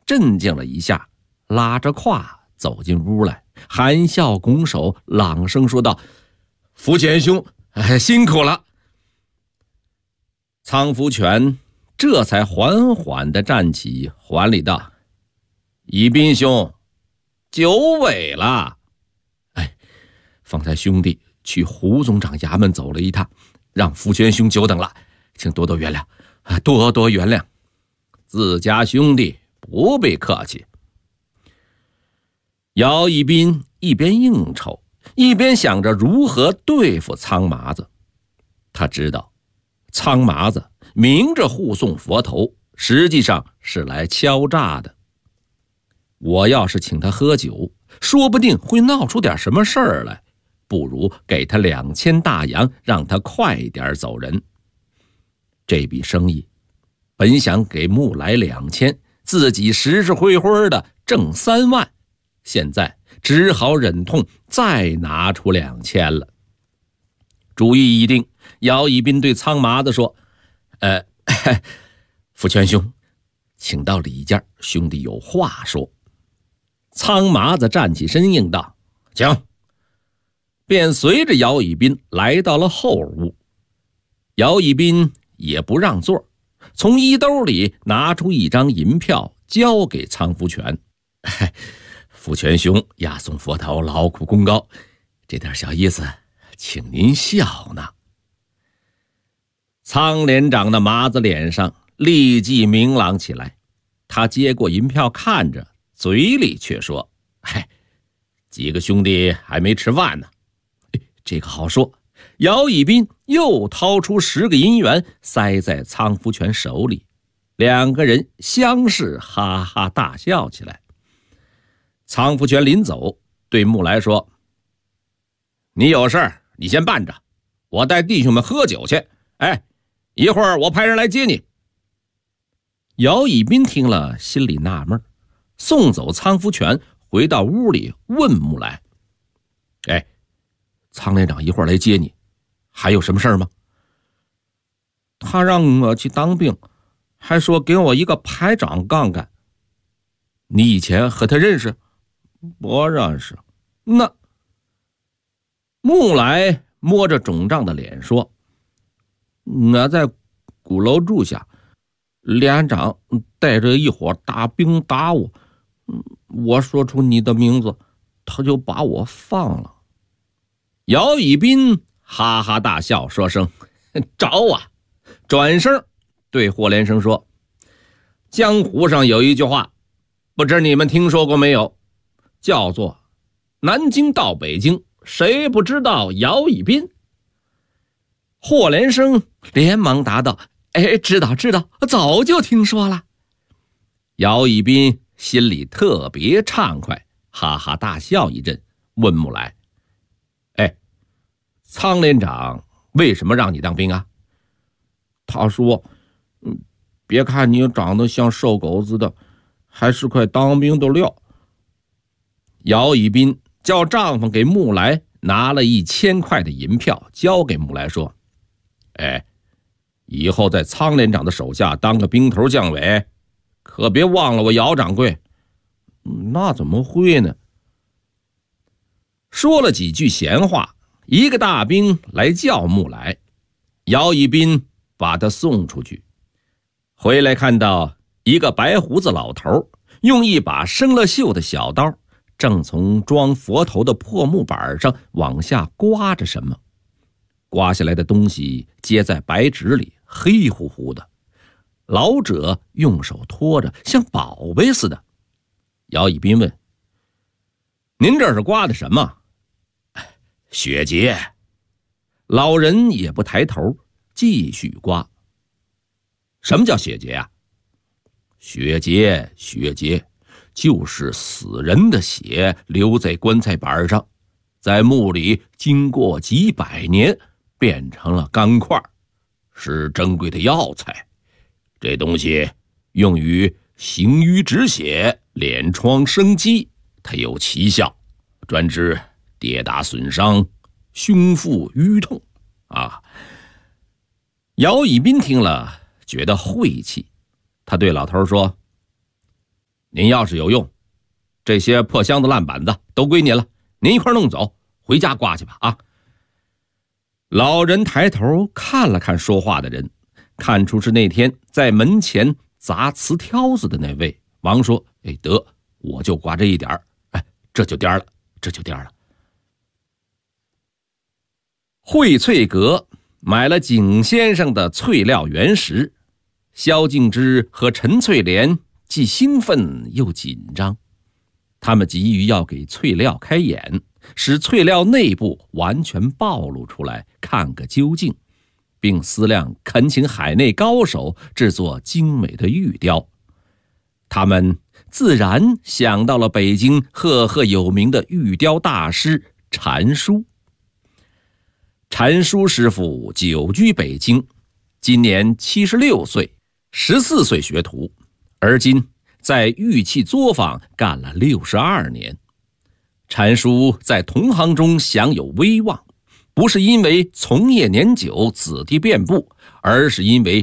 镇静了一下，拉着胯走进屋来，含笑拱手，朗声说道：“福全兄，辛苦了。”苍福全这才缓缓地站起，还礼道：“宜宾兄，久违了。方才兄弟去胡总长衙门走了一趟，让福全兄久等了，请多多原谅，多多原谅。自家兄弟不必客气。”姚一斌一边应酬，一边想着如何对付苍麻子。他知道苍麻子明着护送佛头，实际上是来敲诈的。我要是请他喝酒，说不定会闹出点什么事儿来，不如给他2000大洋，让他快点走人。这笔生意本想给木来2000，自己实实灰灰的挣3万，现在只好忍痛再拿出2000了。主意已定，姚一斌对苍麻子说：“福全兄，请到里间，兄弟有话说。”苍麻子站起身应道：“请。”便随着姚一斌来到了后屋。姚一斌也不让座，从衣兜里拿出一张银票交给苍福全：“福全兄押送佛头，劳苦功高，这点小意思请您笑纳。”苍连长的麻子脸上立即明朗起来，他接过银票看着，嘴里却说：“几个兄弟还没吃饭呢。”这个好说。姚一斌又掏出10个银元塞在苍福全手里，两个人相视，哈哈大笑起来。苍福全临走对木来说：“你有事儿你先办着，我带弟兄们喝酒去，一会儿我派人来接你。”姚一斌听了心里纳闷，送走苍福全，回到屋里问木来：“苍连长一会儿来接你，还有什么事儿吗？”“他让我去当兵，还说给我一个排长干干。”“你以前和他认识？”“不认识。”“那……”木来摸着肿胀的脸说：“我在鼓楼住下，连长带着一伙大兵打我，我说出你的名字，他就把我放了。”姚一斌哈哈大笑，说声：“找啊！”转身对霍连生说：“江湖上有一句话，不知你们听说过没有，叫做南京到北京，谁不知道姚一斌？”霍连生连忙答道：“知道，早就听说了。”姚一斌心里特别畅快，哈哈大笑一阵，问木来：“苍连长为什么让你当兵啊？”“他说，别看你长得像瘦狗子的，还是块当兵的料。”姚一斌叫丈夫给木来拿了1000块的银票，交给木来说：“以后在苍连长的手下当个兵头将委，可别忘了我姚掌柜。”“那怎么会呢？”说了几句闲话，一个大兵来叫木来，姚一斌把他送出去。回来看到一个白胡子老头用一把生了锈的小刀，正从装佛头的破木板上往下刮着什么。刮下来的东西接在白纸里，黑乎乎的。老者用手托着，像宝贝似的。姚一斌问：“您这是刮的什么？”“血结。”老人也不抬头，继续刮。“什么叫血结啊？”“血结，就是死人的血留在棺材板上，在墓里经过几百年，变成了干块，是珍贵的药材。这东西用于行瘀止血、敛疮生肌，它有奇效，专治跌打损伤、胸腹瘀痛啊。”姚一斌听了觉得晦气，他对老头说：“ 您要是有用，这些破箱子烂板子都归您了，您一块弄走，回家挂去吧啊！老人抬头看了看说话的人，看出是那天在门前砸瓷挑子的那位。忙说：“哎，得，我就挂这一点，哎，这就颠了，这就颠了。”惠翠阁买了景先生的翠料原石，萧敬之和陈翠莲既兴奋又紧张，他们急于要给翠料开眼，使翠料内部完全暴露出来，看个究竟，并思量恳请海内高手制作精美的玉雕。他们自然想到了北京赫赫有名的玉雕大师禅叔。禅叔师傅久居北京，今年76岁，14岁学徒，而今在玉器作坊干了62年。禅叔在同行中享有威望，不是因为从业年久子弟遍布，而是因为